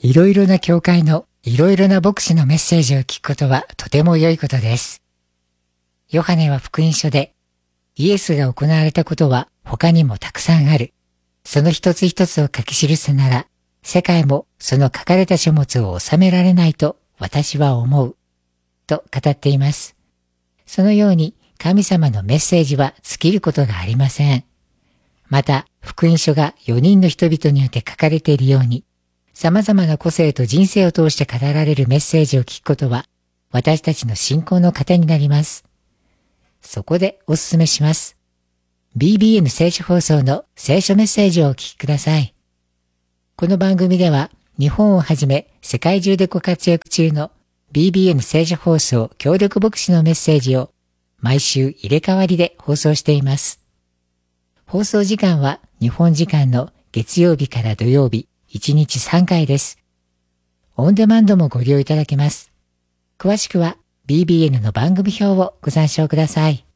いろいろな教会のいろいろな牧師のメッセージを聞くことはとても良いことです。ヨハネは福音書で、イエスが行われたことは他にもたくさんある。その一つ一つを書き記すなら、世界もその書かれた書物を収められないと私は思う。と語っています。そのように神様のメッセージは尽きることがありません。また、福音書が4人の人々によって書かれているように、様々な個性と人生を通して語られるメッセージを聞くことは、私たちの信仰の糧になります。そこでお勧めします。BBN 聖書放送の聖書メッセージをお聞きください。この番組では、日本をはじめ世界中でご活躍中の BBN 聖書放送協力牧師のメッセージを毎週入れ替わりで放送しています。放送時間は日本時間の月曜日から土曜日1日3回です。オンデマンドもご利用いただけます。詳しくは BBN の番組表をご参照ください。